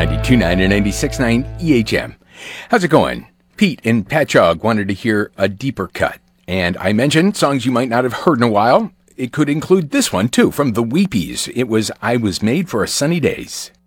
92.9 and 96.9 EHM. How's it going? Pete in Patchogue wanted to hear a deeper cut. And I mentioned songs you might not have heard in a while. It could include this one, too, from the Weepies. It was I Was Made for a Sunny Days.